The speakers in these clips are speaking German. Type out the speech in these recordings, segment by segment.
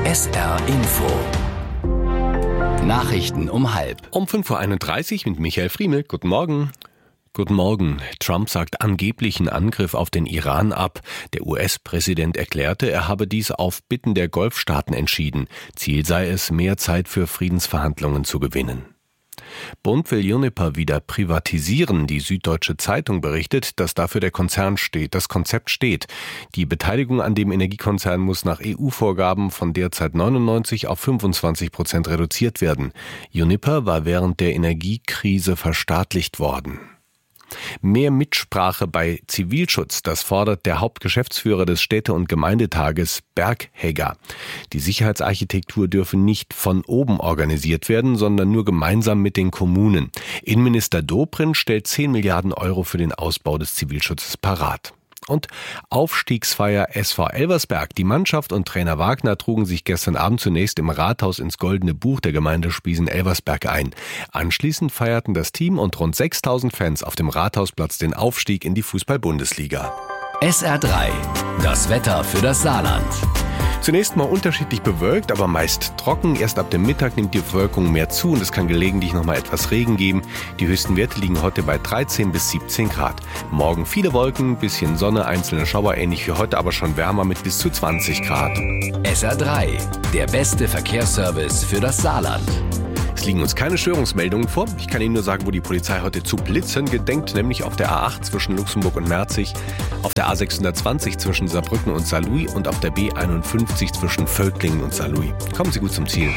SR Info. Nachrichten um 12:30. Um 5:31 Uhr mit Michael Friemel. Guten Morgen. Guten Morgen. Trump sagt angeblichen Angriff auf den Iran ab. Der US-Präsident erklärte, er habe dies auf Bitten der Golfstaaten entschieden. Ziel sei es, mehr Zeit für Friedensverhandlungen zu gewinnen. Bund will Uniper wieder privatisieren. Die Süddeutsche Zeitung berichtet, dass dafür das Konzept steht. Die Beteiligung an dem Energiekonzern muss nach EU-Vorgaben von derzeit 99% auf 25% reduziert werden. Uniper war während der Energiekrise verstaatlicht worden. Mehr Mitsprache bei Zivilschutz, das fordert der Hauptgeschäftsführer des Städte- und Gemeindetages Berghegger. Die Sicherheitsarchitektur dürfe nicht von oben organisiert werden, sondern nur gemeinsam mit den Kommunen. Innenminister Dobrindt stellt 10 Milliarden Euro für den Ausbau des Zivilschutzes parat. Und Aufstiegsfeier SV Elversberg. Die Mannschaft und Trainer Wagner trugen sich gestern Abend zunächst im Rathaus ins Goldene Buch der Gemeinde Spiesen-Elversberg ein. Anschließend feierten das Team und rund 6.000 Fans auf dem Rathausplatz den Aufstieg in die Fußball-Bundesliga. SR3, das Wetter für das Saarland. Zunächst mal unterschiedlich bewölkt, aber meist trocken. Erst ab dem Mittag nimmt die Bevölkerung mehr zu und es kann gelegentlich noch mal etwas Regen geben. Die höchsten Werte liegen heute bei 13 bis 17 Grad. Morgen viele Wolken, bisschen Sonne, einzelne Schauer, ähnlich wie heute, aber schon wärmer mit bis zu 20 Grad. SR3, der beste Verkehrsservice für das Saarland. Es liegen uns keine Störungsmeldungen vor. Ich kann Ihnen nur sagen, wo die Polizei heute zu blitzen gedenkt, nämlich auf der A8 zwischen Luxemburg und Merzig, auf der A620 zwischen Saarbrücken und Saarlouis und auf der B51 zwischen Völklingen und Saarlouis. Kommen Sie gut zum Ziel.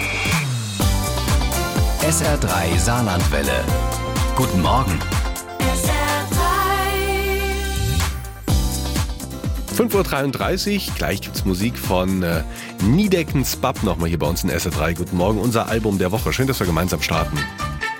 SR3 Saarlandwelle. Guten Morgen. 5:33 Uhr, gleich gibt's Musik von Niedeckens Bab nochmal hier bei uns in SR3. Guten Morgen, unser Album der Woche. Schön, dass wir gemeinsam starten.